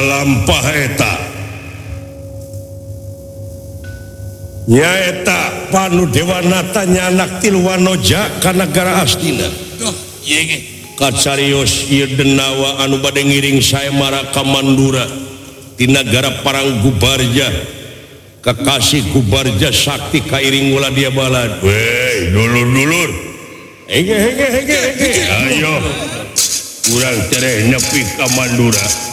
lampaheta nyaeta Panu Dewanatanya anak Tilwanoja ka negara Astina kacarios ieu denawa anu bade ngiring sae maraka Mandura di negara Parang Gubarja kekasih Gubarja sakti kairing ulah dia balad weh dulur-dulur hege ayo urang tereh nepi ka Mandura